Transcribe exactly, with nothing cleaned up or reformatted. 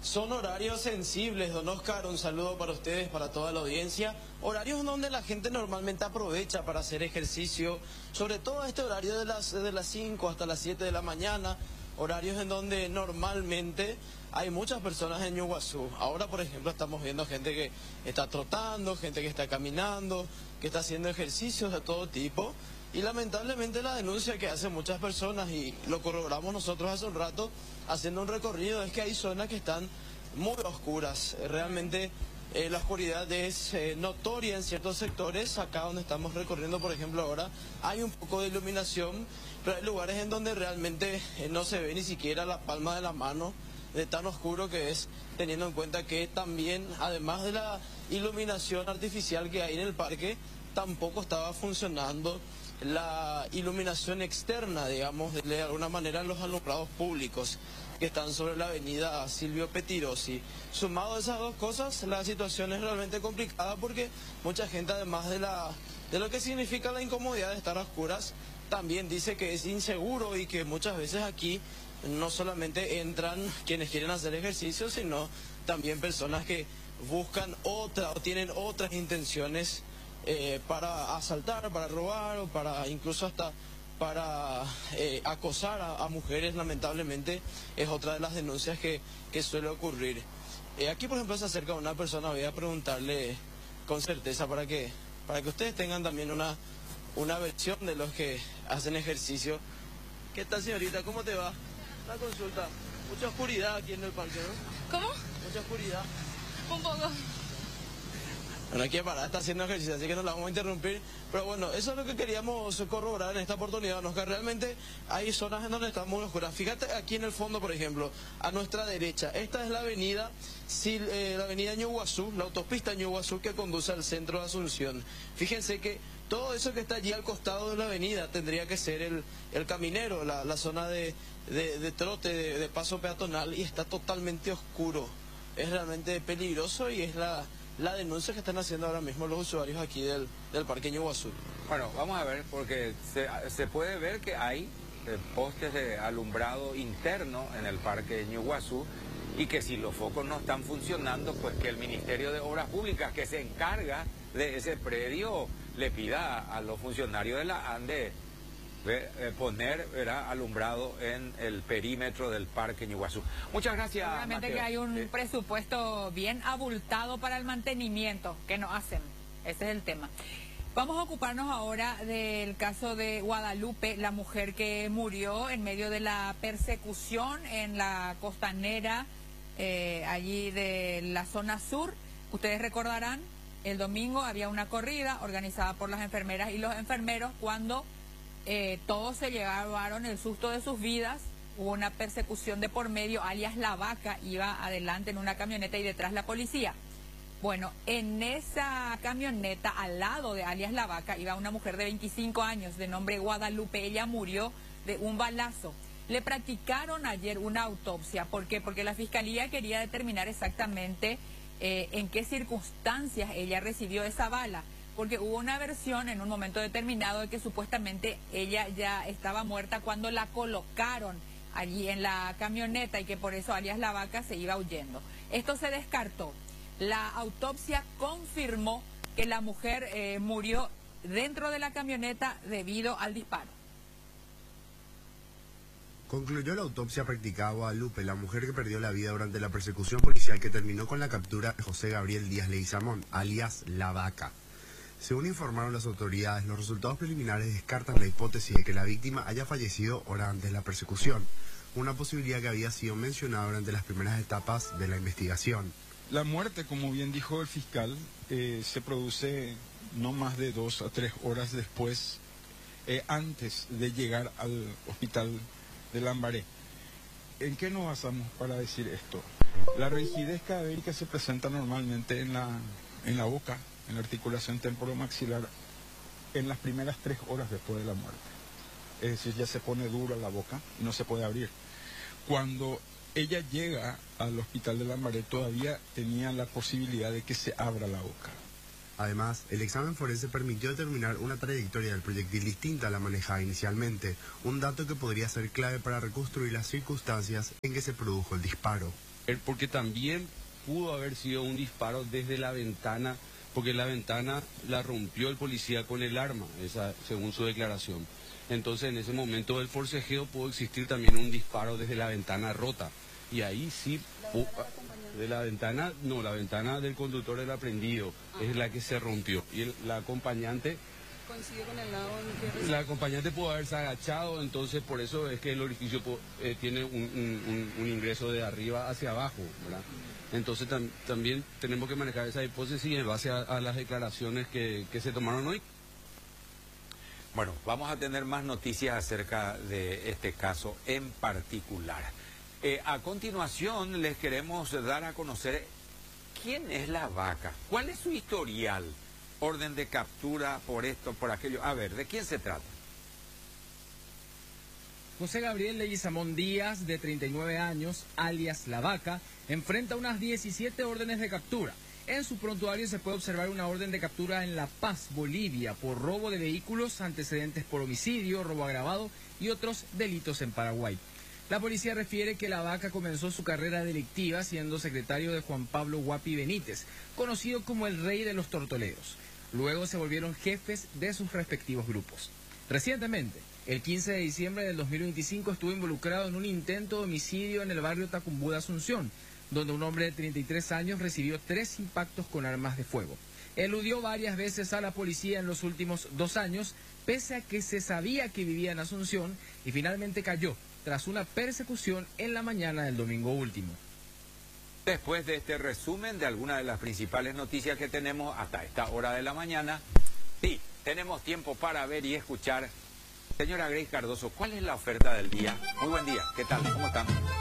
son horarios sensibles, don Oscar, un saludo para ustedes, para toda la audiencia. Horarios donde la gente normalmente aprovecha para hacer ejercicio, sobre todo este horario de las, de las cinco hasta las siete de la mañana, horarios en donde normalmente hay muchas personas en Ñuguazú. Ahora, por ejemplo, estamos viendo gente que está trotando, gente que está caminando, que está haciendo ejercicios de todo tipo. Y lamentablemente la denuncia que hacen muchas personas, y lo corroboramos nosotros hace un rato haciendo un recorrido, es que hay zonas que están muy oscuras. Realmente eh, la oscuridad es eh, notoria en ciertos sectores. Acá donde estamos recorriendo, por ejemplo, ahora hay un poco de iluminación, pero hay lugares en donde realmente eh, no se ve ni siquiera la palma de la mano de tan oscuro que es, teniendo en cuenta que también, además de la iluminación artificial que hay en el parque, tampoco estaba funcionando la iluminación externa, digamos, de, de alguna manera, en los alumbrados públicos que están sobre la avenida Silvio Petirosi. Sumado a esas dos cosas, la situación es realmente complicada porque mucha gente, además de, la, de lo que significa la incomodidad de estar a oscuras, también dice que es inseguro y que muchas veces aquí no solamente entran quienes quieren hacer ejercicio, sino también personas que buscan otra o tienen otras intenciones eh, para asaltar, para robar o para incluso hasta para eh, acosar a, a mujeres. Lamentablemente es otra de las denuncias que, que suele ocurrir. Eh, aquí, por ejemplo, se acerca una persona, voy a preguntarle con certeza para que, para que ustedes tengan también una, una versión de los que hacen ejercicio. ¿Qué tal, señorita? ¿Cómo te va? La consulta. Mucha oscuridad aquí en el parque, ¿no? ¿Cómo? Mucha oscuridad. Un poco. Bueno, aquí para está haciendo ejercicio, así que no la vamos a interrumpir. Pero bueno, eso es lo que queríamos corroborar en esta oportunidad, ¿no? Que realmente hay zonas en donde está muy oscuras. Fíjate aquí en el fondo, por ejemplo, a nuestra derecha. Esta es la avenida, Sil, eh, la avenida Ñuguazú, la autopista Ñuguazú que conduce al centro de Asunción. Fíjense que todo eso que está allí al costado de la avenida tendría que ser el, el caminero, la, la zona de, de, de trote, de, de paso peatonal, y está totalmente oscuro. Es realmente peligroso y es la... la denuncia que están haciendo ahora mismo los usuarios aquí del, del Parque Ñuguazú. Bueno, vamos a ver, porque se, se puede ver que hay eh, postes de alumbrado interno en el Parque Ñuguazú, y que si los focos no están funcionando, pues que el Ministerio de Obras Públicas, que se encarga de ese predio, le pida a los funcionarios de la ANDE Eh, poner ¿verdad? alumbrado en el perímetro del Parque Ñuguazú. Muchas gracias. Seguramente Mateo. que hay un eh, presupuesto bien abultado para el mantenimiento que no hacen. Ese es el tema. Vamos a ocuparnos ahora del caso de Guadalupe, la mujer que murió en medio de la persecución en la costanera eh, allí de la zona sur. Ustedes recordarán, el domingo había una corrida organizada por las enfermeras y los enfermeros cuando Eh, todos se llevaron el susto de sus vidas. Hubo una persecución de por medio, alias La Vaca iba adelante en una camioneta y detrás la policía. Bueno, en esa camioneta, al lado de alias La Vaca, iba una mujer de veinticinco años de nombre Guadalupe. Ella murió de un balazo. Le practicaron ayer una autopsia. ¿Por qué? Porque la fiscalía quería determinar exactamente eh, en qué circunstancias ella recibió esa bala. Porque hubo una versión en un momento determinado de que supuestamente ella ya estaba muerta cuando la colocaron allí en la camioneta y que por eso alias La Vaca se iba huyendo. Esto se descartó. La autopsia confirmó que la mujer eh, murió dentro de la camioneta debido al disparo. Concluyó la autopsia practicada a Guadalupe, la mujer que perdió la vida durante la persecución policial que terminó con la captura de José Gabriel Díaz Leguizamón, alias La Vaca. Según informaron las autoridades, los resultados preliminares descartan la hipótesis de que la víctima haya fallecido horas antes de la persecución, una posibilidad que había sido mencionada durante las primeras etapas de la investigación. La muerte, como bien dijo el fiscal, eh, se produce no más de dos a tres horas después, eh, antes de llegar al hospital de Lambaré. ¿En qué nos basamos para decir esto? La rigidez cadavérica se presenta normalmente en la, en la boca, en la articulación temporomaxilar, en las primeras tres horas después de la muerte. Es decir, ya se pone dura la boca y no se puede abrir. Cuando ella llega al hospital de Lambaré, todavía tenía la posibilidad de que se abra la boca. Además, el examen forense permitió determinar una trayectoria del proyectil distinta a la manejada inicialmente, un dato que podría ser clave para reconstruir las circunstancias en que se produjo el disparo. Porque también pudo haber sido un disparo desde la ventana, porque la ventana la rompió el policía con el arma, esa, según su declaración. Entonces, en ese momento del forcejeo pudo existir también un disparo desde la ventana rota. Y ahí sí... De la ventana, no, la ventana del conductor del aprendido ah. es la que se rompió. Y el, la acompañante... Coincide con el lado en que... La acompañante pudo haberse agachado, entonces por eso es que el orificio eh, tiene un, un, un ingreso de arriba hacia abajo, ¿verdad? Entonces tam, también tenemos que manejar esa hipótesis en base a, a las declaraciones que, que se tomaron hoy. Bueno, vamos a tener más noticias acerca de este caso en particular. Eh, a continuación les queremos dar a conocer quién es la vaca, cuál es su historial, orden de captura por esto, por aquello. A ver, ¿de quién se trata? José Gabriel Leguizamón Díaz, de treinta y nueve años, alias La Vaca, enfrenta unas diecisiete órdenes de captura. En su prontuario se puede observar una orden de captura en La Paz, Bolivia, por robo de vehículos, antecedentes por homicidio, robo agravado y otros delitos en Paraguay. La policía refiere que La Vaca comenzó su carrera delictiva siendo secretario de Juan Pablo Guapi Benítez, conocido como el rey de los tortoleros. Luego se volvieron jefes de sus respectivos grupos. Recientemente, el quince de diciembre del dos mil veinticinco, estuvo involucrado en un intento de homicidio en el barrio Tacumbú de Asunción, donde un hombre de treinta y tres años recibió tres impactos con armas de fuego. Eludió varias veces a la policía en los últimos dos años, pese a que se sabía que vivía en Asunción, y finalmente cayó tras una persecución en la mañana del domingo último. Después de este resumen de algunas de las principales noticias que tenemos hasta esta hora de la mañana, sí, tenemos tiempo para ver y escuchar. Señora Grace Cardoso, ¿cuál es la oferta del día? Muy buen día, ¿qué tal? ¿Cómo están?